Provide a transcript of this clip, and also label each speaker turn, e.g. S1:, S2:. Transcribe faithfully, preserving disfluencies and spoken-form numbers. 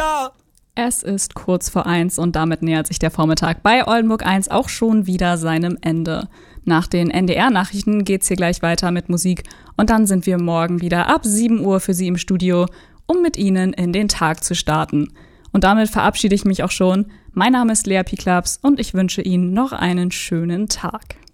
S1: Kinder!
S2: Es ist kurz vor eins und damit nähert sich der Vormittag bei Oldenburg eins auch schon wieder seinem Ende. Nach den N D R-Nachrichten geht's hier gleich weiter mit Musik und dann sind wir morgen wieder ab sieben Uhr für Sie im Studio, um mit Ihnen in den Tag zu starten. Und damit verabschiede ich mich auch schon. Mein Name ist Lea Piklaps und ich wünsche Ihnen noch einen schönen Tag.